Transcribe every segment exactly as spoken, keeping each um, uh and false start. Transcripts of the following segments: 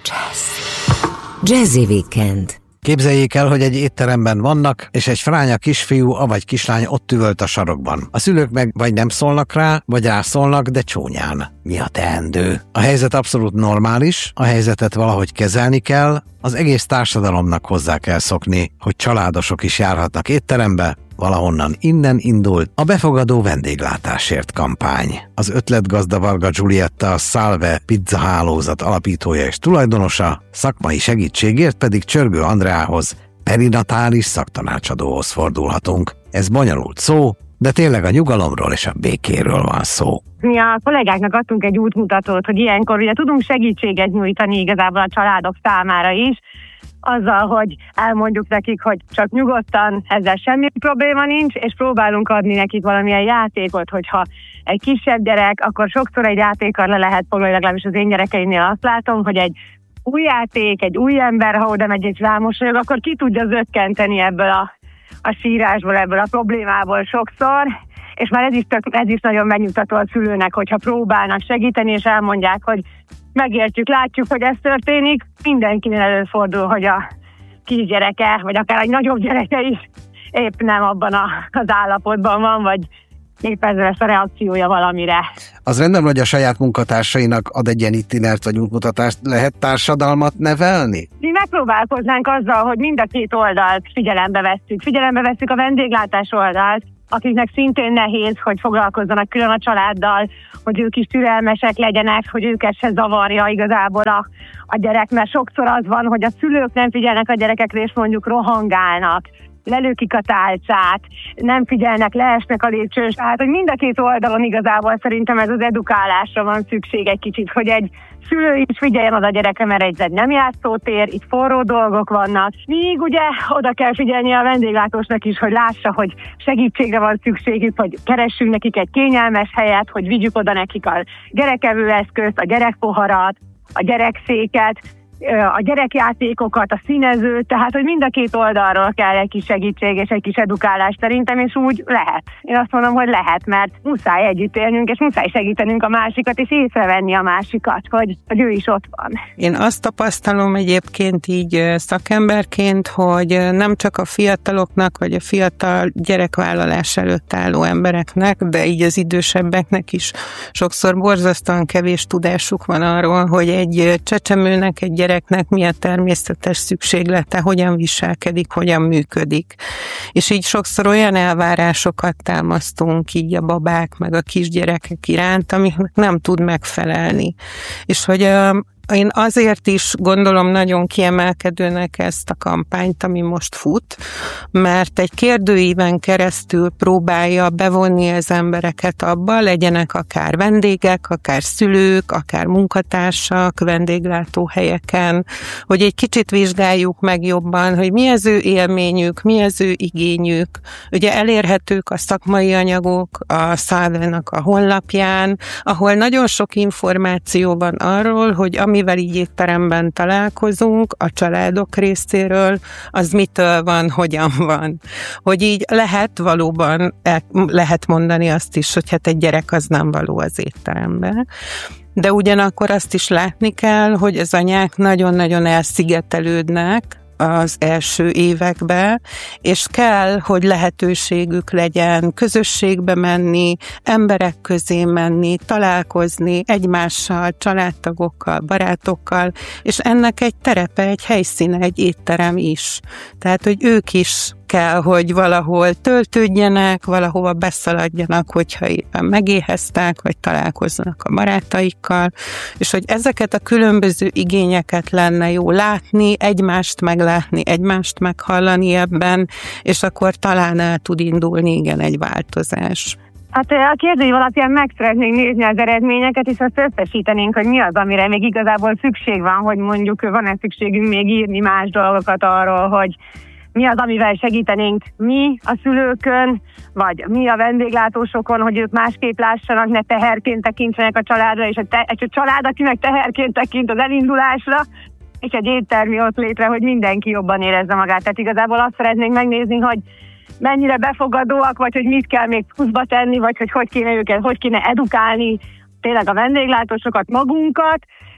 Jazz. Jazzy Weekend. Képzeljék el, hogy egy étteremben vannak, és egy fránya kisfiú, avagy kislány ott üvölt a sarokban. A szülők meg vagy nem szólnak rá, vagy rászólnak, de csúnyán. Mi a teendő? A helyzet abszolút normális, a helyzetet valahogy kezelni kell, az egész társadalomnak hozzá kell szokni, hogy családosok is járhatnak étterembe, valahonnan innen indult a befogadó vendéglátásért kampány. Az ötletgazda Varga Giulietta, a Salve pizza hálózat alapítója és tulajdonosa, szakmai segítségért pedig Csörgő Andreához, perinatális szaktanácsadóhoz fordulhatunk. Ez bonyolult szó, de tényleg a nyugalomról és a békéről van szó. Mi a kollégáknak adtunk egy útmutatót, hogy ilyenkor ugye tudunk segítséget nyújtani igazából a családok számára is, azzal, hogy elmondjuk nekik, hogy csak nyugodtan, ezzel semmi probléma nincs, és próbálunk adni nekik valamilyen játékot, hogyha egy kisebb gyerek, akkor sokszor egy játékkal le lehet foglalni, legalábbis az én gyerekeimnél azt látom, hogy egy új játék, egy új ember, ha oda megy egy rámosolyog, akkor ki tudja zökkenteni ebből a, a sírásból, ebből a problémából sokszor, és már ez is, tök, ez is nagyon megnyugtató a szülőnek, hogyha próbálnak segíteni, és elmondják, hogy megértjük, látjuk, hogy ez történik, mindenkinél előfordul, hogy a kisgyereke, vagy akár egy nagyobb gyereke is épp nem abban a, az állapotban van, vagy épp ezzel lesz a reakciója valamire. Az rendben, hogy a saját munkatársainak ad egy ilyen itinert vagy útmutatást, lehet társadalmat nevelni? Mi megpróbálkoznánk azzal, hogy mind a két oldalt figyelembe vesszük. Figyelembe vesszük a vendéglátás oldalt, akiknek szintén nehéz, hogy foglalkozzanak külön a családdal, hogy ők is türelmesek legyenek, hogy őket se zavarja igazából a, a gyerek, mert sokszor az van, hogy a szülők nem figyelnek a gyerekekre, és mondjuk rohangálnak, lelőkik a tálcát, nem figyelnek, leesnek a lépcsőn. Tehát, hogy mind a két oldalon igazából szerintem ez az edukálásra van szükség egy kicsit, hogy egy szülő is figyeljen oda a gyereke, mert egy nem játszótér, itt forró dolgok vannak. Míg ugye oda kell figyelni a vendéglátósnak is, hogy lássa, hogy segítségre van szükségük, hogy keressünk nekik egy kényelmes helyet, hogy vigyük oda nekik a gyerekevőeszközt, a gyerekpoharat, a gyerekszéket, a gyerekjátékokat, a színezőt, tehát, hogy mind a két oldalról kell egy kis segítség és egy kis edukálás szerintem, és úgy lehet. Én azt mondom, hogy lehet, mert muszáj együtt élnünk, és muszáj segítenünk a másikat, és észrevenni a másikat, hogy, hogy ő is ott van. Én azt tapasztalom egyébként így szakemberként, hogy nem csak a fiataloknak, vagy a fiatal gyerekvállalás előtt álló embereknek, de így az idősebbeknek is sokszor borzasztóan kevés tudásuk van arról, hogy egy csecsemőnek, egy gyereknek mi a természetes szükséglete, hogyan viselkedik, hogyan működik. És így sokszor olyan elvárásokat támasztunk így a babák, meg a kisgyerekek iránt, amiknek nem tud megfelelni. És hogy én azért is gondolom nagyon kiemelkedőnek ezt a kampányt, ami most fut, mert egy kérdőíven keresztül próbálja bevonni az embereket abba, legyenek akár vendégek, akár szülők, akár munkatársak, vendéglátóhelyeken, hogy egy kicsit vizsgáljuk meg jobban, hogy mi az ő élményük, mi az ő igényük. Ugye elérhetők a szakmai anyagok a Salve-nak a honlapján, ahol nagyon sok információ van arról, hogy amivel így étteremben találkozunk, a családok részéről, az mitől van, hogyan van. Hogy így lehet valóban, lehet mondani azt is, hogy hát egy gyerek az nem való az étterembe. De ugyanakkor azt is látni kell, hogy az anyák nagyon-nagyon elszigetelődnek az első években, és kell, hogy lehetőségük legyen közösségbe menni, emberek közé menni, találkozni egymással, családtagokkal, barátokkal, és ennek egy terepe, egy helyszíne, egy étterem is. Tehát, hogy ők is kell, hogy valahol töltődjenek, valahova beszaladjanak, hogyha éppen megéheztek, vagy találkozzanak a barátaikkal, és hogy ezeket a különböző igényeket lenne jó látni, egymást meglátni, egymást meghallani ebben, és akkor talán el tud indulni, igen, egy változás. Hát a kérdőív alapján meg szeretnénk nézni az eredményeket, és azt összesítenénk, hogy mi az, amire még igazából szükség van, hogy mondjuk van-e szükségünk még írni más dolgokat arról, hogy mi az, amivel segítenénk mi a szülőkön, vagy mi a vendéglátósokon, hogy ők másképp lássanak, ne teherként tekintsenek a családra, és a, te- és a család, aki meg teherként tekint az elindulásra, és egy éttermi ott létre, hogy mindenki jobban érezze magát. Tehát igazából azt szeretnénk megnézni, hogy mennyire befogadóak, vagy hogy mit kell még pluszba tenni, vagy hogy hogy kéne őket, hogy kéne edukálni tényleg a vendéglátósokat, magunkat,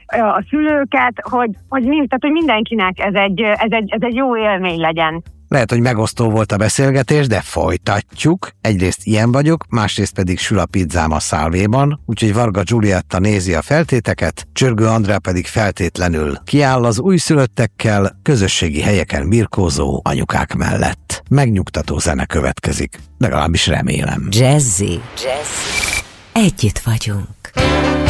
a szülőket, hogy, hogy, mind, tehát, hogy mindenkinek ez egy, ez, egy, ez egy jó élmény legyen. Lehet, hogy megosztó volt a beszélgetés, de folytatjuk. Egyrészt ilyen vagyok, másrészt pedig sül a pizzám a szálvéban, úgyhogy Varga Giulietta nézi a feltéteket, Csörgő Andrea pedig feltétlenül kiáll az újszülöttekkel, közösségi helyeken birkózó anyukák mellett. Megnyugtató zene következik, legalábbis remélem. Jazzy. Jazzy. Együtt vagyunk.